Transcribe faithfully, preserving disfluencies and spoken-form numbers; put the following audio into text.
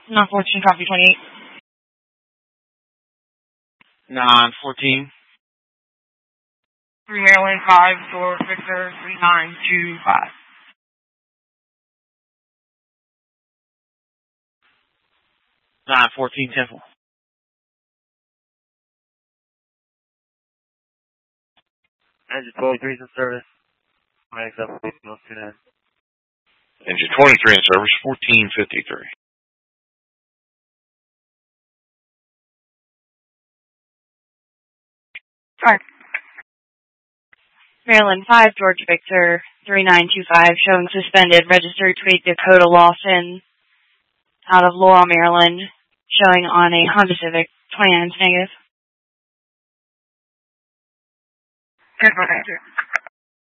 nine fourteen, copy twenty-eight. nine fourteen. three Maryland, five, George Victor, three nine two five. nine fourteen, Temple. Engine twenty-three is in service. Engine twenty-three in service, fourteen fifty-three. Sorry. Maryland five, George Victor, three nine two five, showing suspended, registered Tweed Dakota Lawson, out of Laurel, Maryland, showing on a Honda Civic, twenty-nine negative. Good,